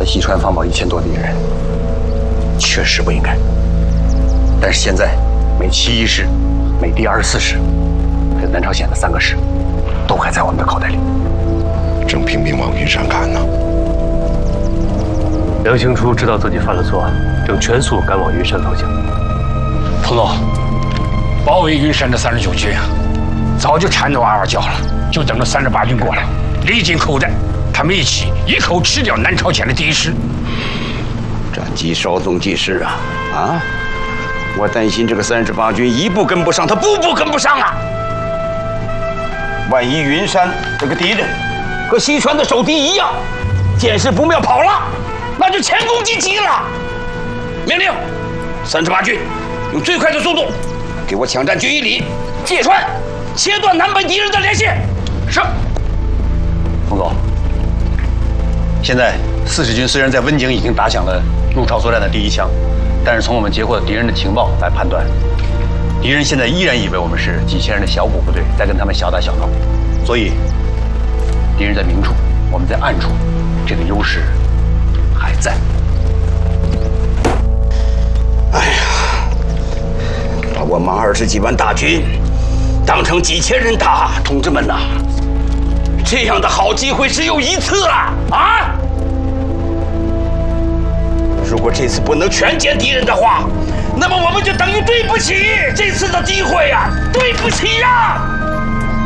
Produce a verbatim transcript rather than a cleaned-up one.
西川放跑一千多敌人，确实不应该。但是现在，每七一师、每第二十四师，还有南朝鲜的三个师，都还在我们的口袋里。 正频频往云山赶呢。 梁兴初知道自己犯了错，正全速赶往云山方向。 彭总，包围云山的三十九军啊，早就缠着哇哇叫了，就等着三十八军过来，离紧口袋，他们一起一口吃掉南朝鲜的第一师。 战机稍纵即逝啊！啊！我担心这个三十八军一步跟不上，他步步跟不上啊！万一云山这个敌人和西川的守敌一样，见势不妙跑了，那就前功尽弃了。命令，三十八军用最快的速度给我抢占军一里，界川，切断南北敌人的联系。是。 冯总，现在四十军虽然在温井已经打响了入朝作战的第一枪，但是从我们截获敌人的情报来判断，敌人现在依然以为我们是几千人的小股部队在跟他们小打小闹，所以敌人在明处，我们在暗处，这个优势还在。 哎呀，把我们二十几万大军当成几千人打，同志们呐，这样的好机会只有一次啊！啊！如果这次不能全歼敌人的话，那么我们就等于对不起这次的机会呀、啊！对不起呀、啊！